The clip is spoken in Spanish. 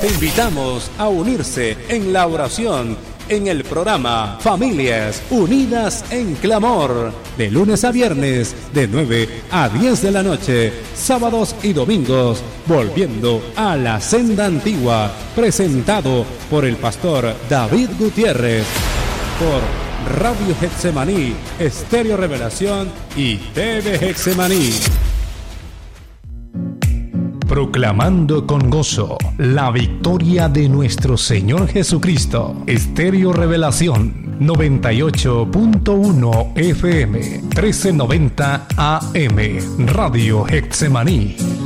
Te invitamos a unirse en la oración en el programa Familias Unidas en Clamor, de lunes a viernes, de 9 a 10 de la noche, sábados y domingos, volviendo a la senda antigua, presentado por el pastor David Gutiérrez, por Radio Getsemaní, Estéreo Revelación y TV Getsemaní. Proclamando con gozo la victoria de nuestro Señor Jesucristo. Estéreo Revelación 98.1 FM 1390 AM. Radio Getsemaní.